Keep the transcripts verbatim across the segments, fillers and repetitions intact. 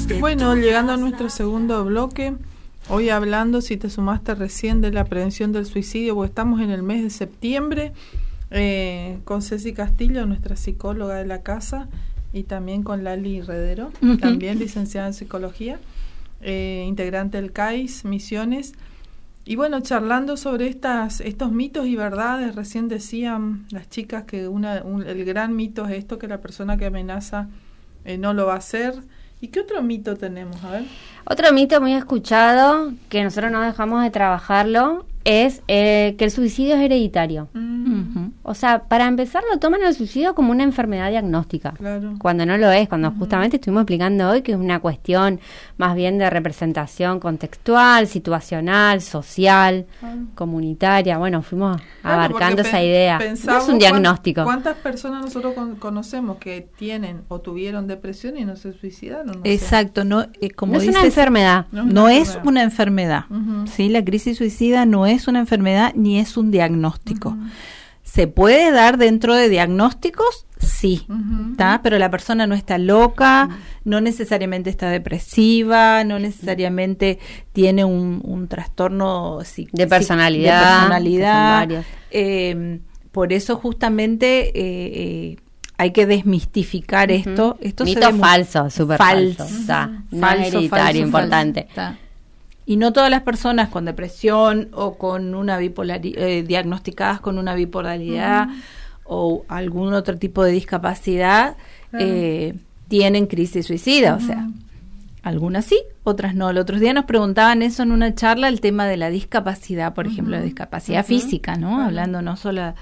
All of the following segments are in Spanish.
Bueno, llegando a nuestro segundo bloque, hoy hablando, si te sumaste recién, de la prevención del suicidio, porque estamos en el mes de septiembre, eh, con Ceci Castillo, nuestra psicóloga de la casa, y también con Lali Redero, uh-huh. también licenciada en psicología, eh, integrante del C A I S Misiones. Y bueno, charlando sobre estas estos mitos y verdades, recién decían las chicas que una un, el gran mito es esto, que la persona que amenaza eh, no lo va a hacer. ¿Y qué otro mito tenemos? A ver. Otro mito muy escuchado, que nosotros no dejamos de trabajarlo, es eh, que el suicidio es hereditario. Mm. Uh-huh. O sea, para empezar, lo toman el suicidio como una enfermedad diagnóstica. Claro. Cuando no lo es, cuando uh-huh. justamente estuvimos explicando hoy que es una cuestión más bien de representación contextual, situacional, social, uh-huh. comunitaria. Bueno, fuimos claro, abarcando esa pe- idea. No es un diagnóstico. ¿Cuántas personas nosotros con- conocemos que tienen o tuvieron depresión y no se suicidaron? No Exacto, sé. no, eh, como no dices, es una enfermedad. No, es, no una, es enfermedad. una enfermedad. Uh-huh. ¿Sí? La crisis suicida no es una enfermedad ni es un diagnóstico. Uh-huh. ¿Se puede dar dentro de diagnósticos? Sí, uh-huh. ¿tá? Pero la persona no está loca, uh-huh. no necesariamente está depresiva, no necesariamente tiene un, un trastorno psic- de personalidad. De personalidad. Eh, por eso justamente eh, eh, hay que desmistificar uh-huh. esto. esto Mito se falso, súper falso. falso. Está, Uh-huh. no falso, es hereditario, falso, importante. Falso, y no todas las personas con depresión o con una bipolaridad, eh, diagnosticadas con una bipolaridad uh-huh. o algún otro tipo de discapacidad uh-huh. eh, tienen crisis suicida. Uh-huh. O sea, algunas sí, otras no. El otro día nos preguntaban eso en una charla, el tema de la discapacidad, por uh-huh. ejemplo, la discapacidad uh-huh. física, ¿no? Uh-huh. Hablando no solo...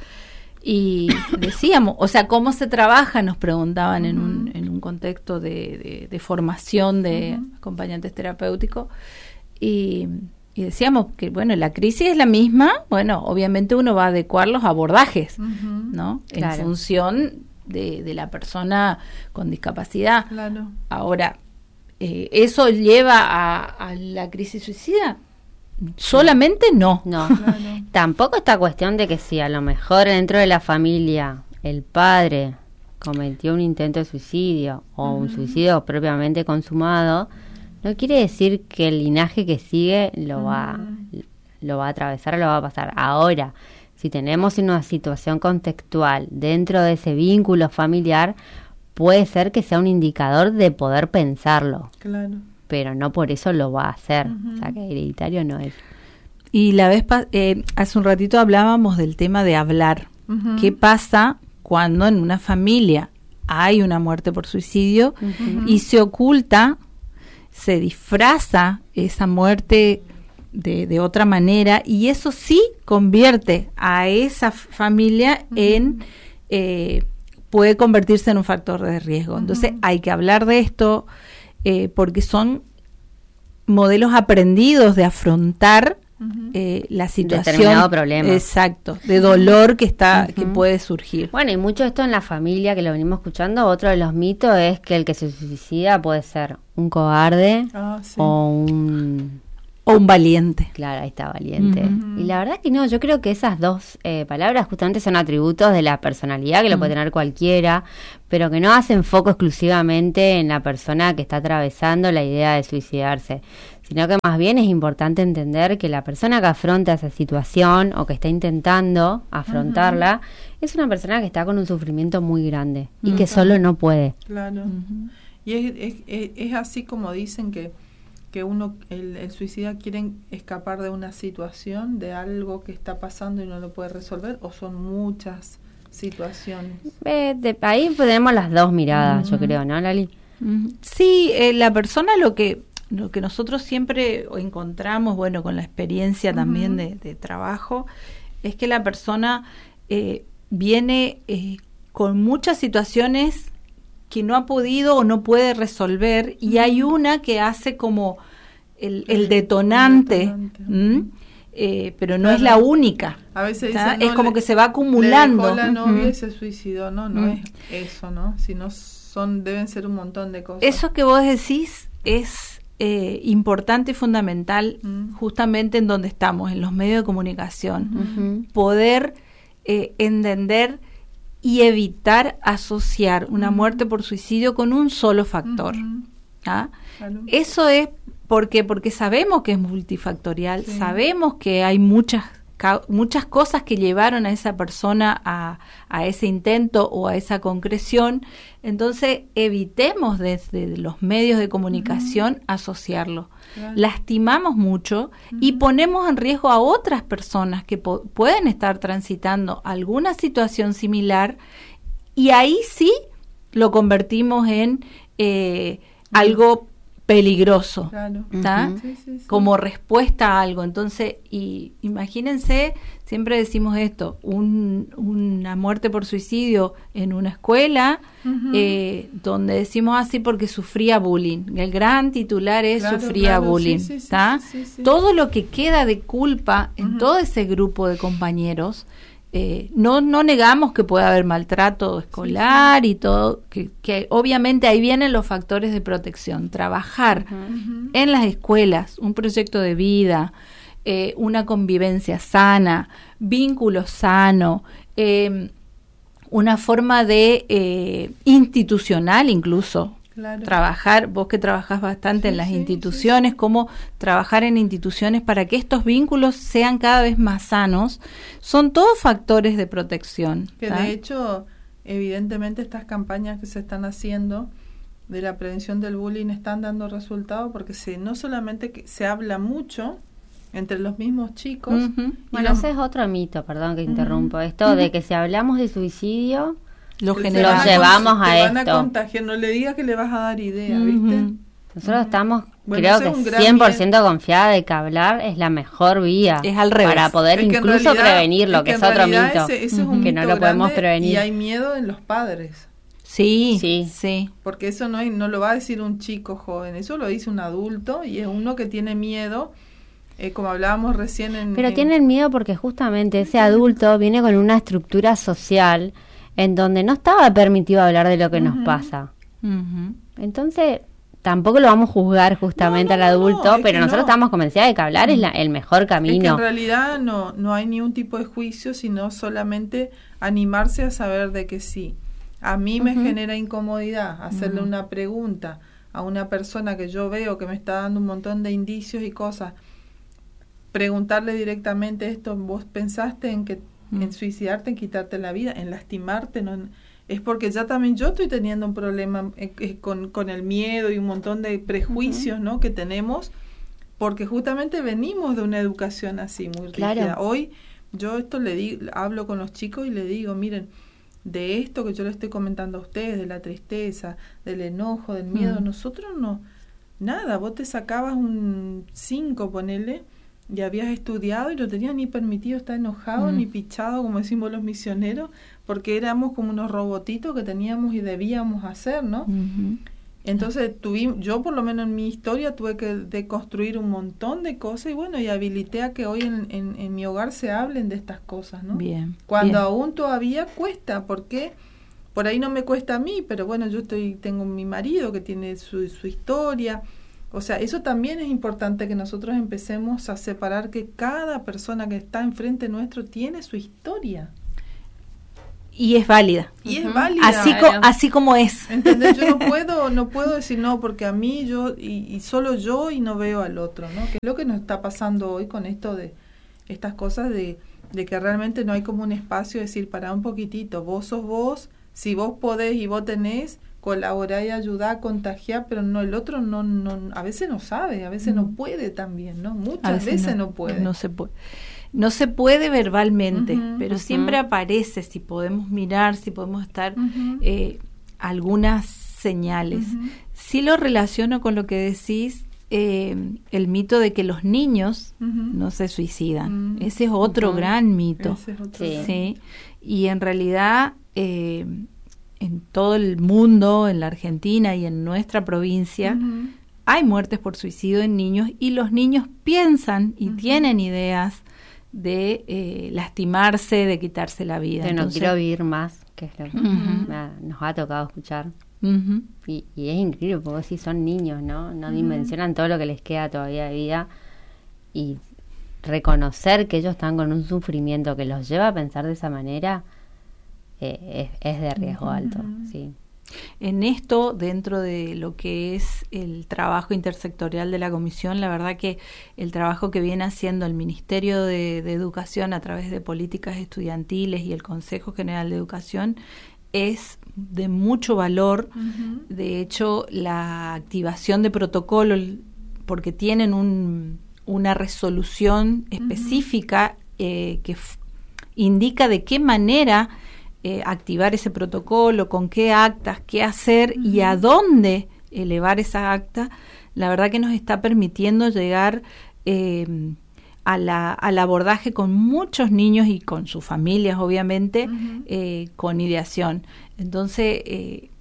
Y decíamos, o sea, ¿cómo se trabaja? Nos preguntaban uh-huh. en un en un contexto de, de, de formación de uh-huh. acompañantes terapéuticos. Y, y decíamos que, bueno, la crisis es la misma, bueno, obviamente uno va a adecuar los abordajes, uh-huh. ¿no? Claro. En función de, de la persona con discapacidad. Claro. Ahora, eh, ¿eso lleva a, a la crisis suicida? Solamente no. No. Claro. Tampoco esta cuestión de que si a lo mejor dentro de la familia el padre cometió un intento de suicidio o uh-huh. un suicidio propiamente consumado, no quiere decir que el linaje que sigue lo va, uh-huh. lo va a atravesar o lo va a pasar. Ahora, si tenemos una situación contextual dentro de ese vínculo familiar, puede ser que sea un indicador de poder pensarlo. Claro. Pero no por eso lo va a hacer. Uh-huh. O sea, que hereditario no es. Y la vez pa- eh, hace un ratito hablábamos del tema de hablar. Uh-huh. ¿Qué pasa cuando en una familia hay una muerte por suicidio uh-huh. y se oculta, se disfraza esa muerte de, de otra manera, y eso sí convierte a esa familia uh-huh. en eh, puede convertirse en un factor de riesgo? Uh-huh. Entonces hay que hablar de esto eh, porque son modelos aprendidos de afrontar uh-huh. eh, la situación, determinado problema, exacto, de dolor que está uh-huh. que puede surgir. Bueno, y mucho esto en la familia, que lo venimos escuchando. Otro de los mitos es que el que se suicida puede ser un cobarde ah, sí. o un o un valiente. Claro, ahí está, valiente. Uh-huh. Y la verdad que no, yo creo que esas dos eh, palabras justamente son atributos de la personalidad, que lo uh-huh. puede tener cualquiera, pero que no hacen foco exclusivamente en la persona que está atravesando la idea de suicidarse, sino que más bien es importante entender que la persona que afronta esa situación o que está intentando afrontarla uh-huh. es una persona que está con un sufrimiento muy grande y uh-huh. que solo no puede. Claro. Uh-huh. Y es, es, es, es así como dicen que que uno, el, el suicida quiere escapar de una situación, de algo que está pasando y no lo puede resolver, o son muchas situaciones. Eh, de, ahí tenemos las dos miradas, uh-huh. yo creo, ¿no, Lali? Uh-huh. Sí, eh, la persona lo que lo que nosotros siempre encontramos, bueno, con la experiencia también uh-huh. de, de trabajo, es que la persona eh, viene eh, con muchas situaciones que no ha podido o no puede resolver, y hay una que hace como el, el detonante, el detonante. ¿Mm? Eh, pero no claro. es la única. A veces dicen, es no, como le, que se va acumulando. Le dejó la novia uh-huh. y se suicidó. No, no uh-huh. es eso, ¿no? Sino son, deben ser un montón de cosas. Eso que vos decís es eh, importante y fundamental uh-huh. justamente en donde estamos, en los medios de comunicación. Uh-huh. Poder eh, entender y evitar asociar una muerte por suicidio con un solo factor. Uh-huh. ¿ah? Claro. Eso es porque porque sabemos que es multifactorial, Sí. sabemos que hay muchas muchas cosas que llevaron a esa persona a, a ese intento o a esa concreción. Entonces evitemos desde los medios de comunicación uh-huh. asociarlo. Claro. Lastimamos mucho uh-huh. y ponemos en riesgo a otras personas que po- pueden estar transitando alguna situación similar, y ahí sí lo convertimos en eh, uh-huh. algo peligroso, claro. uh-huh. sí, sí, sí. como respuesta a algo. Entonces, y imagínense, siempre decimos esto, un, una muerte por suicidio en una escuela, uh-huh. eh, donde decimos así porque sufría bullying. El gran titular es claro, sufría claro, bullying. Sí, sí, sí, sí, sí. Todo lo que queda de culpa en uh-huh. todo ese grupo de compañeros. Eh, no no negamos que pueda haber maltrato escolar sí, sí. y todo, que, que obviamente ahí vienen los factores de protección. Trabajar uh-huh. en las escuelas un proyecto de vida, eh, una convivencia sana, vínculo sano, eh, una forma de eh, institucional incluso. Claro. Trabajar, vos que trabajás bastante sí, en las sí, instituciones, sí, sí. cómo trabajar en instituciones para que estos vínculos sean cada vez más sanos, son todos factores de protección. Que ¿sabes? De hecho, evidentemente estas campañas que se están haciendo de la prevención del bullying están dando resultados, porque se, no solamente que se habla mucho entre los mismos chicos. Uh-huh. Bueno, los... ese es otro mito, perdón que interrumpo, uh-huh. esto uh-huh. de que si hablamos de suicidio... Lo, lo llevamos a, a esto. Te van a contagiar, no le digas que le vas a dar idea, uh-huh. ¿viste? Nosotros uh-huh. estamos, bueno, creo que cien por ciento miedo. Confiada de que hablar es la mejor vía. Es al revés. Para poder es incluso realidad, prevenirlo, es que, que es otro mito. Ese, ese uh-huh. es un que mito no lo podemos prevenir. Y hay miedo en los padres. Sí, sí, sí. Porque eso no, hay, no lo va a decir un chico joven, eso lo dice un adulto, y es uno que tiene miedo. Eh, como hablábamos recién en... Pero en... tienen miedo porque justamente ese adulto viene con una estructura social en donde no estaba permitido hablar de lo que uh-huh. nos pasa. Uh-huh. Entonces, tampoco lo vamos a juzgar justamente no, no, al adulto, no, pero nosotros no. estamos convencidas de que hablar uh-huh. es la, el mejor camino. Es que en realidad no, no hay ni un tipo de juicio, sino solamente animarse a saber de que sí. A mí uh-huh. me genera incomodidad hacerle uh-huh. una pregunta a una persona que yo veo que me está dando un montón de indicios y cosas. Preguntarle directamente esto, ¿vos pensaste en que en suicidarte, en quitarte la vida, en lastimarte? No, es porque ya también yo estoy teniendo un problema eh, eh, con, con el miedo y un montón de prejuicios uh-huh. ¿no? que tenemos, porque justamente venimos de una educación así muy claro. rígida. Hoy yo esto le digo, hablo con los chicos y le digo, miren, de esto que yo le estoy comentando a ustedes, de la tristeza, del enojo, del miedo, uh-huh. nosotros no, nada, vos te sacabas un cinco, ponele, y habías estudiado y no tenías ni permitido estar enojado mm. ni pichado, como decimos los misioneros, porque éramos como unos robotitos que teníamos y debíamos hacer, ¿no? Uh-huh. Entonces, tuvi, yo por lo menos en mi historia tuve que deconstruir un montón de cosas y bueno, y habilité a que hoy en, en, en mi hogar se hablen de estas cosas, ¿no? Bien. Cuando bien. aún todavía cuesta, porque por ahí no me cuesta a mí, pero bueno, yo estoy tengo mi marido que tiene su, su historia. O sea, eso también es importante que nosotros empecemos a separar que cada persona que está enfrente nuestro tiene su historia. Y es válida. Y uh-huh. es válida. Así, co- así como es. ¿Entendés? Yo no puedo, no puedo decir no, porque a mí yo, y, y solo yo y no veo al otro, ¿no? Que es lo que nos está pasando hoy con esto de estas cosas de, de que realmente no hay como un espacio de decir, pará un poquitito, vos sos vos, si vos podés y vos tenés, colaborar y ayudar, contagiar, pero no, el otro no, no, a veces no sabe, a veces mm. no puede también, ¿no? Muchas veces, veces no, no puede. No se puede. No se puede verbalmente, uh-huh, pero uh-huh. siempre aparece, si podemos mirar, si podemos estar, uh-huh. eh, algunas señales. Uh-huh. Sí lo relaciono con lo que decís, eh, el mito de que los niños uh-huh. no se suicidan. Uh-huh. Ese es otro uh-huh. gran mito. Ese es otro sí. ¿sí? Y en realidad... Eh, en todo el mundo, en la Argentina y en nuestra provincia, uh-huh. hay muertes por suicidio en niños y los niños piensan y uh-huh. tienen ideas de eh, lastimarse, de quitarse la vida. De no Entonces, quiero vivir más, que es lo que uh-huh. nada, nos ha tocado escuchar. Uh-huh. Y, y es increíble, porque sí son niños, ¿no? No uh-huh. dimensionan todo lo que les queda todavía de vida y reconocer que ellos están con un sufrimiento que los lleva a pensar de esa manera... Eh, es, es de riesgo uh-huh. alto, sí. En esto, dentro de lo que es el trabajo intersectorial de la comisión, la verdad que el trabajo que viene haciendo el Ministerio de, de Educación a través de políticas estudiantiles y el Consejo General de Educación es de mucho valor. Uh-huh. De hecho, la activación de protocolos, porque tienen un, una resolución específica uh-huh. eh, que f- indica de qué manera Eh, activar ese protocolo, con qué actas, qué hacer uh-huh. y a dónde elevar esa acta, la verdad que nos está permitiendo llegar eh, a la, al abordaje con muchos niños y con sus familias, obviamente, uh-huh. eh, con ideación. Entonces, eh,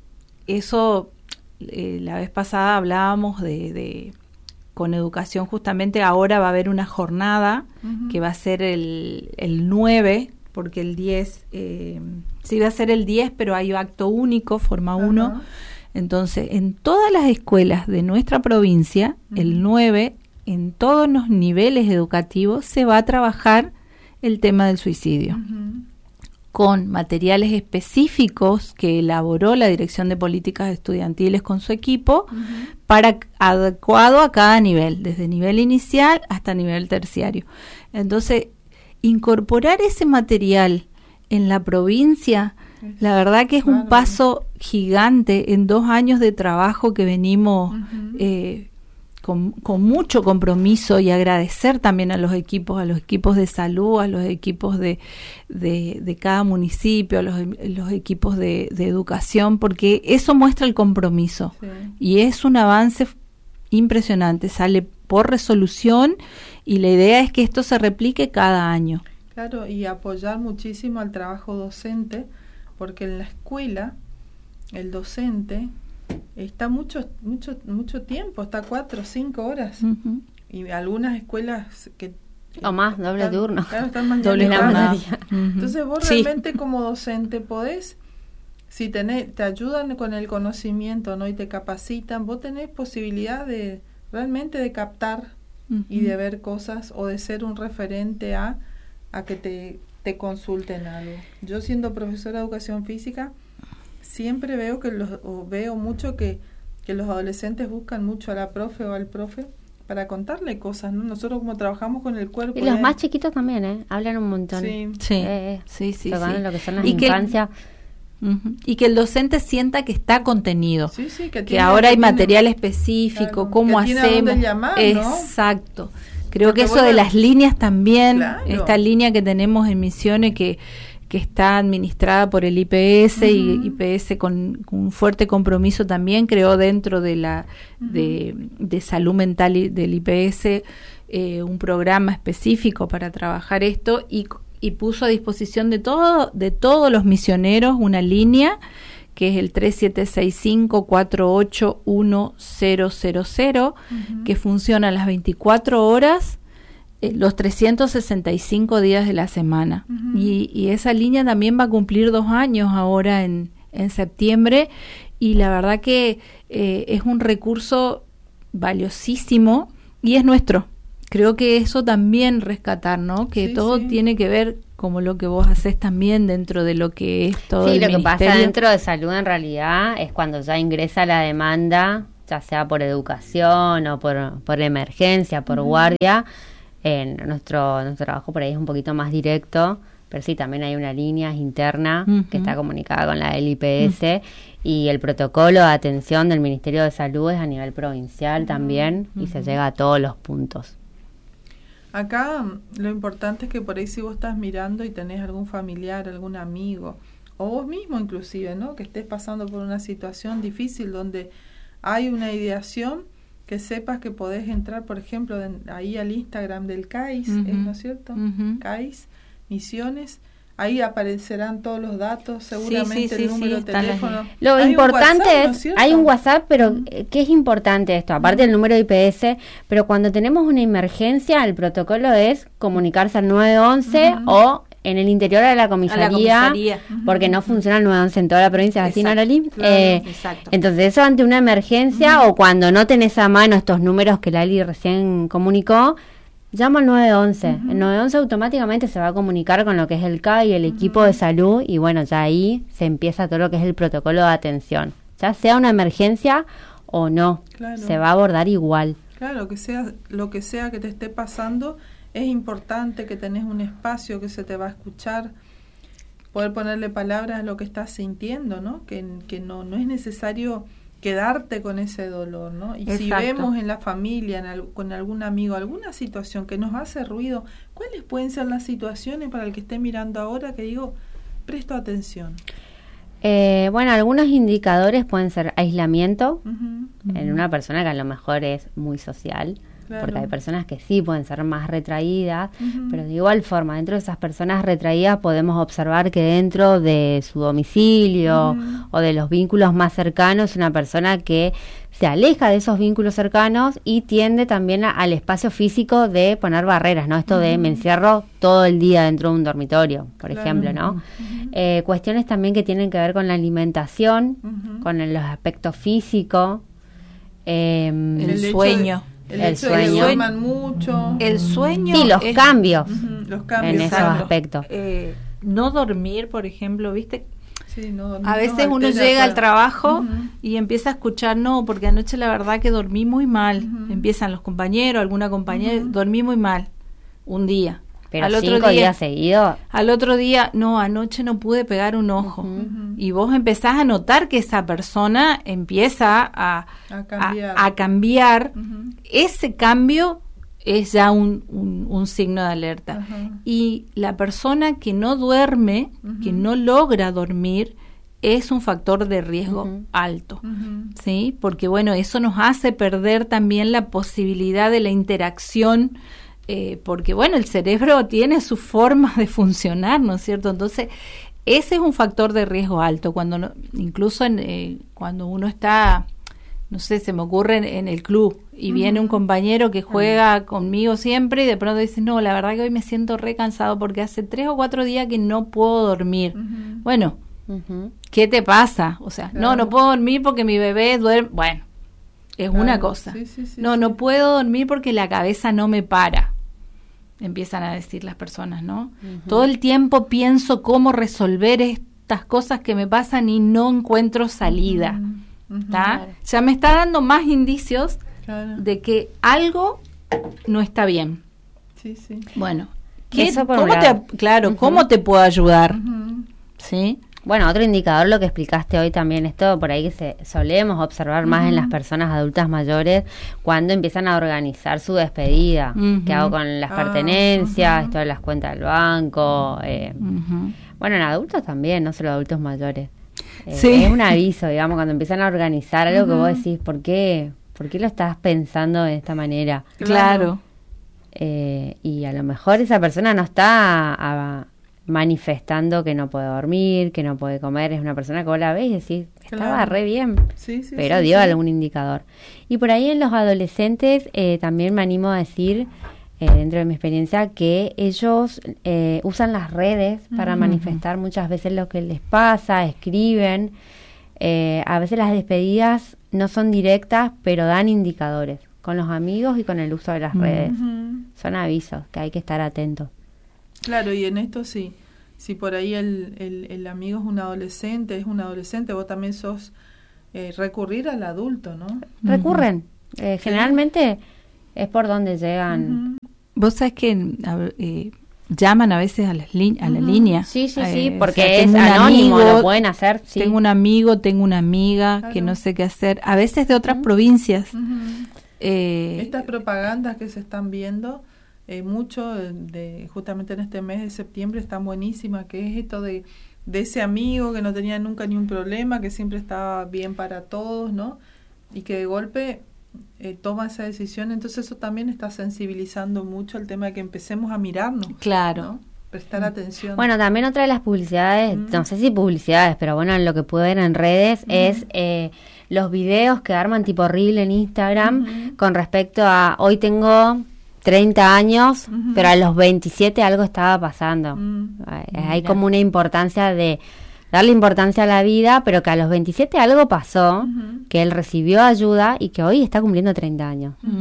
eso, eh, la vez pasada hablábamos de, de con educación, justamente ahora va a haber una jornada uh-huh. que va a ser el, el nueve, porque el diez, eh, sí iba a ser el diez, pero hay acto único, forma uno. Uh-huh. Entonces, en todas las escuelas de nuestra provincia, uh-huh. el nueve, en todos los niveles educativos, se va a trabajar el tema del suicidio. Uh-huh. Con materiales específicos que elaboró la Dirección de Políticas Estudiantiles con su equipo, uh-huh. para adecuado a cada nivel, desde nivel inicial hasta nivel terciario. Entonces, incorporar ese material en la provincia, es, la verdad que es claro. un paso gigante en dos años de trabajo que venimos uh-huh. eh, con, con mucho compromiso, y agradecer también a los equipos, a los equipos de salud, a los equipos de, de, de cada municipio, a los, los equipos de, de educación, porque eso muestra el compromiso. Sí. Y es un avance impresionante, sale por resolución, y la idea es que esto se replique cada año. Claro, y apoyar muchísimo al trabajo docente, porque en la escuela el docente está mucho mucho mucho tiempo, está cuatro o cinco horas, uh-huh. y algunas escuelas que o más, doble están, turno, claro, están más doble jornada. Uh-huh. Entonces vos sí. realmente como docente podés, si tenés, te ayudan con el conocimiento, ¿no? Y te capacitan, vos tenés posibilidad de realmente de captar uh-huh. y de ver cosas, o de ser un referente a, a que te, te consulten algo. Yo, siendo profesora de educación física, siempre veo que los, o veo mucho que, que los adolescentes buscan mucho a la profe o al profe para contarle cosas, ¿no? Nosotros, como trabajamos con el cuerpo... Y los ¿eh? más chiquitos también, ¿eh? Hablan un montón. Sí, sí, eh, sí, sí, se van sí. en lo que son las y infancias. Que, uh-huh. y que el docente sienta que está contenido, sí, sí, que, que tiene, ahora que hay tiene, material específico, claro, cómo que tiene hacemos. a dónde llamar, ¿no? Exacto. Creo Porque que eso bueno, de las líneas también, claro. esta línea que tenemos en Misiones, que que está administrada por el I P S, uh-huh. y I P S con, con un fuerte compromiso también creó dentro de la uh-huh. de, de salud mental y del I P S eh, un programa específico para trabajar esto, y, y puso a disposición de todo de todos los misioneros una línea que es el tres siete seis cinco, cuatro ocho uno cero cero cero, uh-huh. que funciona a las veinticuatro horas, los trescientos sesenta y cinco días de la semana. Uh-huh. y, y esa línea también va a cumplir dos años ahora en, en septiembre, y la verdad que eh, es un recurso valiosísimo y es nuestro. Creo que eso también rescatar, ¿no? Que sí, todo sí. tiene que ver como lo que vos haces también dentro de lo que es todo sí, el lo ministerio. que pasa dentro de salud en realidad es cuando ya ingresa la demanda, ya sea por educación o por, por emergencia, por uh-huh. guardia. En nuestro nuestro trabajo por ahí es un poquito más directo, pero sí, también hay una línea interna uh-huh. que está comunicada con la del I P S, uh-huh. y el protocolo de atención del Ministerio de Salud es a nivel provincial uh-huh. también, uh-huh. y se llega a todos los puntos. Acá lo importante es que por ahí, si vos estás mirando y tenés algún familiar, algún amigo, o vos mismo inclusive, ¿no? Que estés pasando por una situación difícil donde hay una ideación, que sepas que podés entrar, por ejemplo, de, ahí al Instagram del C A I S, uh-huh. ¿no es cierto? Uh-huh. C A I S, Misiones, ahí aparecerán todos los datos, seguramente sí, sí, el sí, número sí, de teléfono. Lo hay importante WhatsApp, es, ¿no es hay un WhatsApp, pero uh-huh. ¿qué es importante esto? Aparte uh-huh. del número de I P S, pero cuando tenemos una emergencia, el protocolo es comunicarse al nueve once uh-huh. o en el interior de la comisaría, la comisaría. porque uh-huh. no funciona el nueve once en toda la provincia, así, ¿no, Lali? Claro, eh, entonces eso ante una emergencia uh-huh. o cuando no tenés a mano estos números que Lali recién comunicó, llama al nueve once. Uh-huh. El nueve once automáticamente se va a comunicar con lo que es el C A I y el uh-huh. equipo de salud, y bueno, ya ahí se empieza todo lo que es el protocolo de atención. ya sea una emergencia o no, claro. se va a abordar igual. Claro, que sea lo que sea que te esté pasando, es importante que tenés un espacio que se te va a escuchar, poder ponerle palabras a lo que estás sintiendo, ¿no? Que, que no, no es necesario quedarte con ese dolor, ¿no? Y Exacto. si vemos en la familia, en al, con algún amigo, alguna situación que nos hace ruido, ¿cuáles pueden ser las situaciones para el que esté mirando ahora que digo, presto atención? Eh, bueno, algunos indicadores pueden ser aislamiento, Uh-huh, uh-huh. en una persona que a lo mejor es muy social, claro. porque hay personas que sí pueden ser más retraídas, uh-huh. pero de igual forma, dentro de esas personas retraídas podemos observar que dentro de su domicilio uh-huh. o de los vínculos más cercanos, una persona que se aleja de esos vínculos cercanos y tiende también a, al espacio físico de poner barreras, ¿no? Esto uh-huh. de me encierro todo el día dentro de un dormitorio, por claro. ejemplo, ¿no? Uh-huh. Eh, cuestiones también que tienen que ver con la alimentación, uh-huh. con el, los aspectos físicos, eh, el, el sueño. De, el, el hecho sueño. De que duerman mucho. El sueño. Sí, los es, cambios. Uh-huh, los cambios. En esos aspectos. Eh, no dormir, por ejemplo, ¿viste? Sí, no, a veces uno llega al trabajo uh-huh. y empieza a escuchar, no, porque anoche la verdad que dormí muy mal. Uh-huh. Empiezan los compañeros, alguna compañera, uh-huh. dormí muy mal un día. Pero al cinco otro día, días seguidos. Al otro día, no, anoche no pude pegar un ojo. Uh-huh. Y vos empezás a notar que esa persona empieza a, a cambiar. A, a cambiar. Uh-huh. Ese cambio es ya un, un, un signo de alerta. Uh-huh. Y la persona que no duerme, uh-huh. que no logra dormir, es un factor de riesgo uh-huh. alto, uh-huh. ¿sí? Porque, bueno, eso nos hace perder también la posibilidad de la interacción, eh, porque, bueno, el cerebro tiene su forma de funcionar, ¿no es cierto? Entonces, ese es un factor de riesgo alto, cuando no, incluso en, eh, cuando uno está, no sé, se me ocurre en, en el club, y uh-huh. viene un compañero que juega uh-huh. conmigo siempre, y de pronto dice, no, la verdad que hoy me siento re cansado, porque hace tres o cuatro días que no puedo dormir. Uh-huh. Bueno, uh-huh. ¿ ¿qué te pasa? O sea, claro. no, no puedo dormir porque mi bebé duerme. Bueno, es claro. una cosa. Sí, sí, sí, no, sí. no puedo dormir porque la cabeza no me para. Empiezan a decir las personas, ¿no? Uh-huh. Todo el tiempo pienso cómo resolver estas cosas que me pasan y no encuentro salida. Uh-huh. Uh-huh. Claro. Ya me está dando más indicios claro. de que algo no está bien. Sí, sí. Bueno, ¿qué, Eso por ¿cómo te, claro, uh-huh. ¿cómo te puedo ayudar? Uh-huh. ¿Sí? Bueno, otro indicador, lo que explicaste hoy también, esto por ahí que se solemos observar uh-huh. más en las personas adultas mayores cuando empiezan a organizar su despedida. Uh-huh. ¿Qué hago con las ah, pertenencias? uh-huh. Esto de las cuentas del banco. Eh, uh-huh. Bueno, en adultos también, no solo adultos mayores. Eh, sí. Es un aviso, digamos, cuando empiezan a organizar algo uh-huh. que vos decís, ¿por qué? ¿Por qué lo estás pensando de esta manera? Claro. Eh, y a lo mejor esa persona no está a, manifestando que no puede dormir, que no puede comer, es una persona que vos la ves y decís, estaba claro. re bien, sí, sí, pero sí, dio sí. algún indicador. Y por ahí en los adolescentes eh, también me animo a decir, eh, dentro de mi experiencia, que ellos eh, usan las redes para uh-huh. manifestar muchas veces lo que les pasa, escriben, eh, a veces las despedidas no son directas, pero dan indicadores, con los amigos y con el uso de las uh-huh. redes. Son avisos que hay que estar atentos. Claro, y en esto sí, si por ahí el, el, el amigo es un adolescente, es un adolescente, vos también sos eh, recurrir al adulto, ¿no? Recurren, uh-huh. eh, generalmente es por donde llegan. Uh-huh. Vos sabés que eh, llaman a veces a, las li- a la uh-huh. línea. Sí, sí, sí, eh, porque o sea, es anónimo, amigo, lo pueden hacer. Sí. Tengo un amigo, tengo una amiga claro. que no sé qué hacer, a veces de otras uh-huh. provincias. Uh-huh. Eh, Estas propagandas que se están viendo, eh, mucho de justamente en este mes de septiembre están buenísimas, que es esto de, de ese amigo que no tenía nunca ni un problema, que siempre estaba bien para todos, ¿no? Y que de golpe eh, toma esa decisión, entonces eso también está sensibilizando mucho el tema de que empecemos a mirarnos. Claro. ¿no? Prestar atención. Bueno, también otra de las publicidades, mm. no sé si publicidades, pero bueno, lo que pude ver en redes mm. es eh, los videos que arman tipo reel en Instagram mm. con respecto a hoy tengo treinta años, uh-huh. pero a los veintisiete algo estaba pasando. Uh-huh. Hay Mira. como una importancia de darle importancia a la vida, pero que a los veintisiete algo pasó, uh-huh. que él recibió ayuda y que hoy está cumpliendo treinta años. Uh-huh.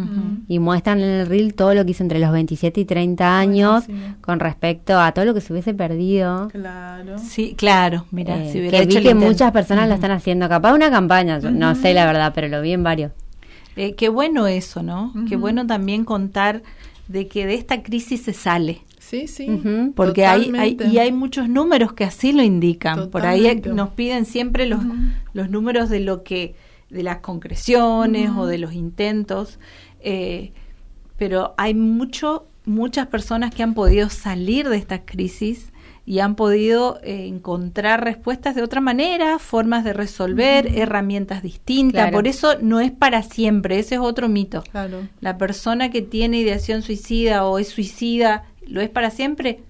y muestran en el reel todo lo que hizo entre los veintisiete y treinta años. Buenísimo. Con respecto a todo lo que se hubiese perdido. Claro. Sí, claro, mira, eh, si hubiera que hecho vi que intento. muchas personas uh-huh. lo están haciendo, capaz una campaña, yo uh-huh. no sé la verdad, pero lo vi en varios. Eh, qué bueno eso, ¿no? Uh-huh. Qué bueno también contar de que de esta crisis se sale. Sí, sí. Uh-huh. Porque hay, hay y hay muchos números que así lo indican. Totalmente. Por ahí nos piden siempre los uh-huh. los números de lo que de las concreciones uh-huh. o de los intentos, eh, pero hay mucho muchas personas que han podido salir de esta crisis y han podido eh, encontrar respuestas de otra manera, formas de resolver, uh-huh. herramientas distintas. Claro. Por eso no es para siempre, ese es otro mito. Claro. La persona que tiene ideación suicida o es suicida, ¿lo es para siempre?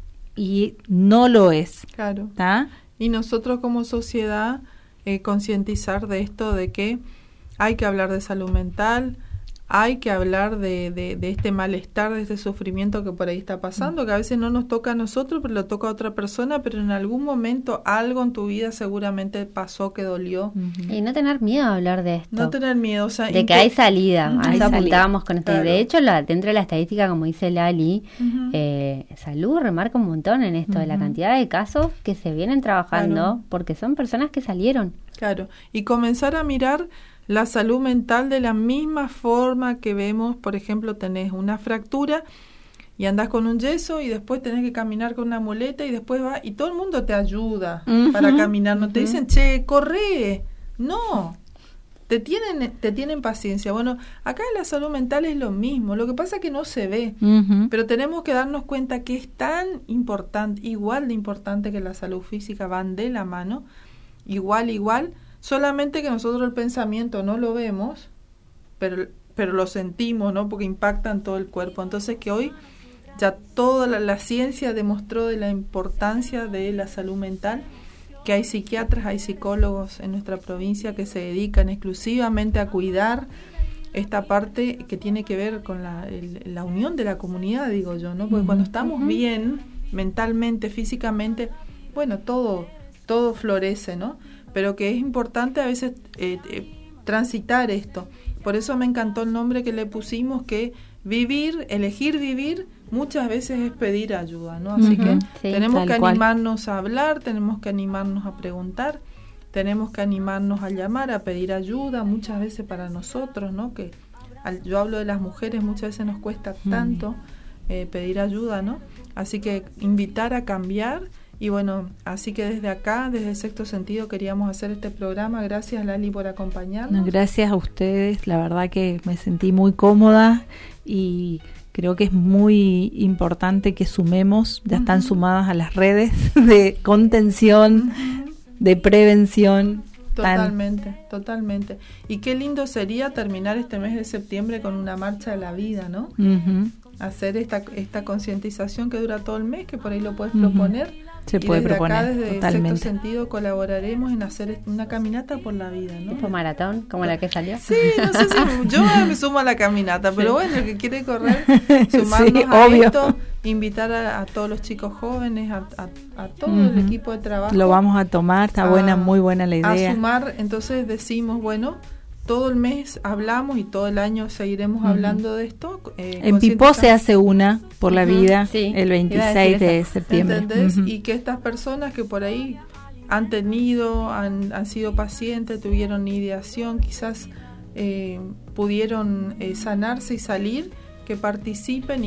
Y no lo es. Claro. ¿Tá? Y nosotros como sociedad eh, concientizar de esto, de que hay que hablar de salud mental, hay que hablar de, de, de este malestar, de este sufrimiento que por ahí está pasando, que a veces no nos toca a nosotros, pero lo toca a otra persona, pero en algún momento algo en tu vida seguramente pasó que dolió. Uh-huh. Y no tener miedo a hablar de esto. No tener miedo, o sea... De que hay salida, uh-huh. a eso apuntábamos con esto. Claro. De hecho, la, dentro de la estadística, como dice Lali, uh-huh. eh, salud remarca un montón en esto, uh-huh. de la cantidad de casos que se vienen trabajando, claro. porque son personas que salieron. Claro, y comenzar a mirar la salud mental de la misma forma que vemos, por ejemplo, tenés una fractura y andás con un yeso y después tenés que caminar con una muleta y después va y todo el mundo te ayuda uh-huh, para caminar, no uh-huh. te dicen, che, corre, no, te tienen te tienen paciencia. Bueno, acá en la salud mental es lo mismo, lo que pasa es que no se ve, uh-huh. pero tenemos que darnos cuenta que es tan importante, igual de importante que la salud física, van de la mano, igual, igual, solamente que nosotros el pensamiento no lo vemos, pero pero lo sentimos, ¿no? Porque impactan todo el cuerpo. Entonces que hoy ya toda la, la ciencia demostró de la importancia de la salud mental, que hay psiquiatras, hay psicólogos en nuestra provincia que se dedican exclusivamente a cuidar esta parte que tiene que ver con la, el, la unión de la comunidad, digo yo, ¿no? Porque uh-huh. cuando estamos uh-huh. bien, mentalmente, físicamente, bueno, todo, todo florece, ¿no? Pero que es importante a veces eh, eh, transitar esto. Por eso me encantó el nombre que le pusimos, que vivir, elegir vivir, muchas veces es pedir ayuda, ¿no? Así uh-huh, que sí, tenemos que animarnos cual. a hablar, tenemos que animarnos a preguntar, tenemos que animarnos a llamar, a pedir ayuda, muchas veces para nosotros, ¿no? Que al, yo hablo de las mujeres, muchas veces nos cuesta uh-huh. tanto eh, pedir ayuda, ¿no? Así que invitar a cambiar. Y bueno, así que desde acá, desde Sexto Sentido, queríamos hacer este programa. Gracias, Lali, por acompañarnos. Gracias a ustedes, la verdad que me sentí muy cómoda y creo que es muy importante que sumemos, ya uh-huh. están sumadas a las redes de contención, uh-huh. de prevención. Totalmente, tan... totalmente. Y qué lindo sería terminar este mes de septiembre con una marcha de la vida, ¿no? Uh-huh. Hacer esta esta concientización que dura todo el mes, que por ahí lo puedes uh-huh. proponer. Se y puede desde proponer, acá, desde totalmente. Sexto Sentido, colaboraremos en hacer una caminata por la vida, ¿no? ¿Tipo maratón, como la que salió? Sí, no sé si yo me sumo a la caminata, pero sí. bueno, el que quiere correr, sumarnos sí, a obvio. esto, invitar a, a todos los chicos jóvenes, a, a, a todo uh-huh. el equipo de trabajo. Lo vamos a tomar, está a, buena, muy buena la idea. A sumar, entonces decimos, bueno, todo el mes hablamos y todo el año seguiremos uh-huh. hablando de esto. Eh, en Pipó se hace una por la uh-huh. vida sí, el veintiséis de septiembre. ¿Entendés? Uh-huh. Y que estas personas que por ahí han tenido, han, han sido pacientes, tuvieron ideación, quizás eh, pudieron eh, sanarse y salir, que participen.